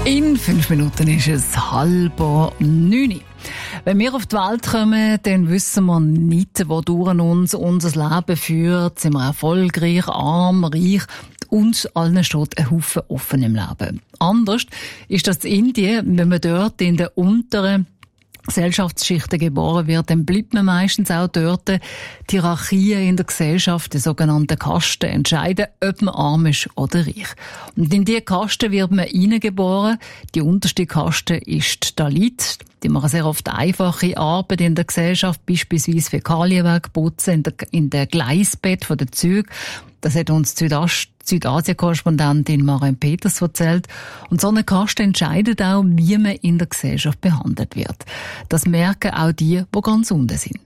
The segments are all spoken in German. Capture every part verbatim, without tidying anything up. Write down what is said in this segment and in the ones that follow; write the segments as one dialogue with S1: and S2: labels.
S1: In fünf Minuten ist es halb neun. Wenn wir auf die Welt kommen, dann wissen wir nicht, wodurch uns unser Leben führt. Sind wir erfolgreich, arm, reich? Uns allen steht ein Haufen offen im Leben. Anders ist das in Indien, wenn man dort in der unteren Gesellschaftsschichten geboren wird, dann bleibt man meistens auch dort. Die Hierarchien in der Gesellschaft, die sogenannten Kasten, entscheiden, ob man arm ist oder reich. Und in diese Kasten wird man hineingeboren. Die unterste Kaste ist die Dalit. Die machen sehr oft einfache Arbeit in der Gesellschaft, beispielsweise Fäkalien wegputzen in der, in der Gleisbett von den Zügen. Das hat uns die Südast- Südasien-Korrespondentin Maren Peters erzählt. Und so eine Kaste entscheidet auch, wie man in der Gesellschaft behandelt wird. Das merken auch die, die ganz unten sind.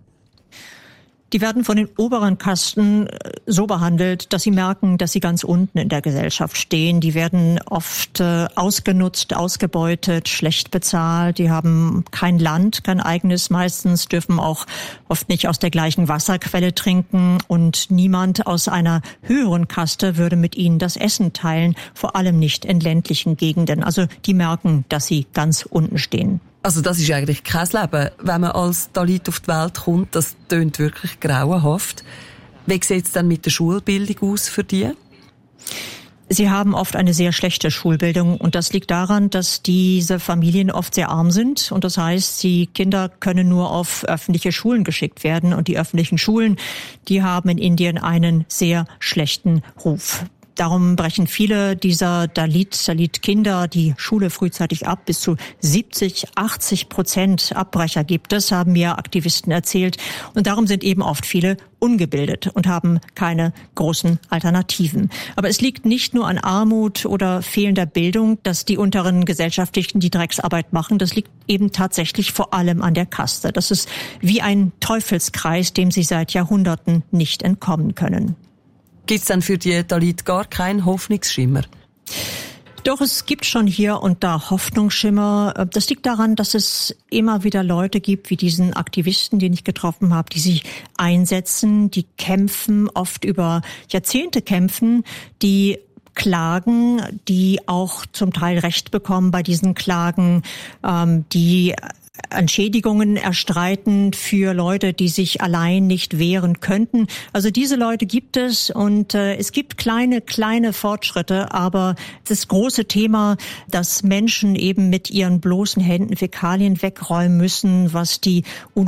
S2: Die werden von den oberen Kasten so behandelt, dass sie merken, dass sie ganz unten in der Gesellschaft stehen. Die werden oft äh, ausgenutzt, ausgebeutet, schlecht bezahlt. Die haben kein Land, kein eigenes meistens, dürfen auch oft nicht aus der gleichen Wasserquelle trinken. Und niemand aus einer höheren Kaste würde mit ihnen das Essen teilen, vor allem nicht in ländlichen Gegenden. Also die merken, dass sie ganz unten stehen.
S3: Also das ist eigentlich kein Leben, wenn man als Dalit auf die Welt kommt. Das tönt wirklich grauenhaft. Wie sieht es dann mit der Schulbildung aus für die?
S2: Sie haben oft eine sehr schlechte Schulbildung und das liegt daran, dass diese Familien oft sehr arm sind und das heißt, die Kinder können nur auf öffentliche Schulen geschickt werden und die öffentlichen Schulen, die haben in Indien einen sehr schlechten Ruf. Darum brechen viele dieser Dalit, Dalit-Kinder die Schule frühzeitig ab. Bis zu siebzig, achtzig Prozent Abbrecher gibt es, haben mir Aktivisten erzählt. Und darum sind eben oft viele ungebildet und haben keine großen Alternativen. Aber es liegt nicht nur an Armut oder fehlender Bildung, dass die unteren Gesellschaftlichen die Drecksarbeit machen. Das liegt eben tatsächlich vor allem an der Kaste. Das ist wie ein Teufelskreis, dem sie seit Jahrhunderten nicht entkommen können.
S3: Gibt es dann für die Dalit gar keinen Hoffnungsschimmer?
S2: Doch, es gibt schon hier und da Hoffnungsschimmer. Das liegt daran, dass es immer wieder Leute gibt, wie diesen Aktivisten, den ich getroffen habe, die sich einsetzen, die kämpfen, oft über Jahrzehnte kämpfen, die klagen, die auch zum Teil Recht bekommen bei diesen Klagen, die Entschädigungen erstreiten für Leute, die sich allein nicht wehren könnten. Also diese Leute gibt es und äh, es gibt kleine, kleine Fortschritte, aber das große Thema, dass Menschen eben mit ihren bloßen Händen Fäkalien wegräumen müssen, was die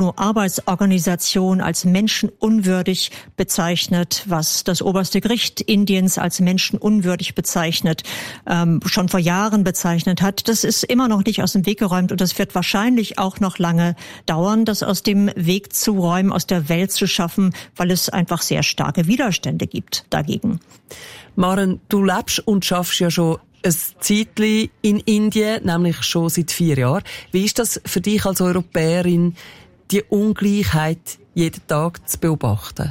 S2: UNO-Arbeitsorganisation als menschenunwürdig bezeichnet, was das oberste Gericht Indiens als menschenunwürdig bezeichnet, ähm, schon vor Jahren bezeichnet hat, das ist immer noch nicht aus dem Weg geräumt und das wird wahrscheinlich auch noch lange dauern, das aus dem Weg zu räumen, aus der Welt zu schaffen, weil es einfach sehr starke Widerstände gibt dagegen.
S3: Maren, du lebst und schaffst ja schon ein Zeitchen in Indien, nämlich schon seit vier Jahren. Wie ist das für dich als Europäerin, die Ungleichheit jeden Tag zu beobachten?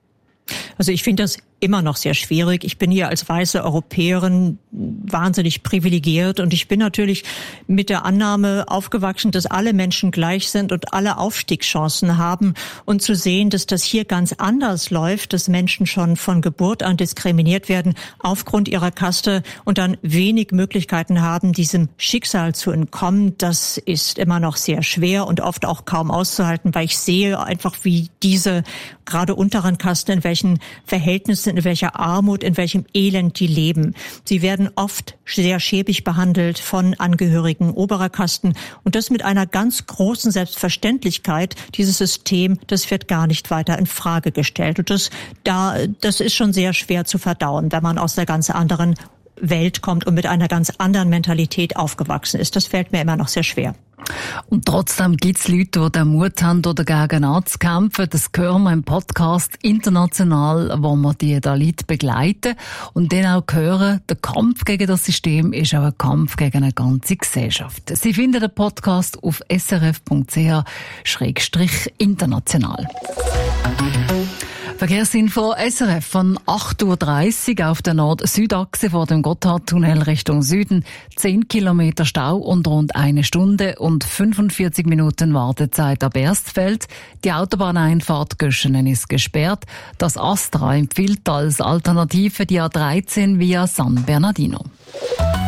S2: Also ich finde das immer noch sehr schwierig. Ich bin hier als weiße Europäerin wahnsinnig privilegiert und ich bin natürlich mit der Annahme aufgewachsen, dass alle Menschen gleich sind und alle Aufstiegschancen haben und zu sehen, dass das hier ganz anders läuft, dass Menschen schon von Geburt an diskriminiert werden aufgrund ihrer Kaste und dann wenig Möglichkeiten haben, diesem Schicksal zu entkommen, das ist immer noch sehr schwer und oft auch kaum auszuhalten, weil ich sehe einfach, wie diese gerade unteren Kasten, in welchen Verhältnissen, in welcher Armut, in welchem Elend die leben. Sie werden oft sehr schäbig behandelt von Angehörigen oberer Kasten und das mit einer ganz großen Selbstverständlichkeit. Dieses System, das wird gar nicht weiter in Frage gestellt. Und das, da, das ist schon sehr schwer zu verdauen, wenn man aus einer ganz anderen Welt kommt und mit einer ganz anderen Mentalität aufgewachsen ist. Das fällt mir immer noch sehr schwer.
S1: Und trotzdem gibt es Leute, die den Mut haben, dagegen anzukämpfen. Das hören wir im Podcast international, wo wir die Dalit begleiten. Und dann auch hören, der Kampf gegen das System ist auch ein Kampf gegen eine ganze Gesellschaft. Sie finden den Podcast auf s r f punkt c h schrägstrich international. Verkehrsinfo S R F von acht Uhr dreißig auf der Nord-Süd-Achse vor dem Gotthardtunnel Richtung Süden. zehn Kilometer Stau und rund eine Stunde und fünfundvierzig Minuten Wartezeit ab Erstfeld. Die Autobahneinfahrt Göschenen ist gesperrt. Das Astra empfiehlt als Alternative die A dreizehn via San Bernardino.